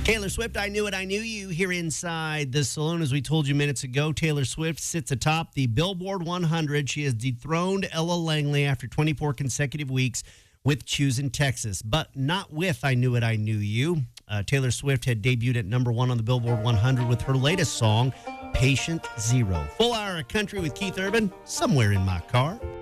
Taylor Swift, I Knew It, I Knew You, here inside the saloon. As we told you minutes ago, Taylor Swift sits atop the Billboard 100. She has dethroned Ella Langley after 24 consecutive weeks with Choosing Texas, but not with I Knew It, I Knew You. Taylor Swift had debuted at number one on the Billboard 100 with her latest song, Patient Zero. Full hour of country with Keith Urban, somewhere in my car.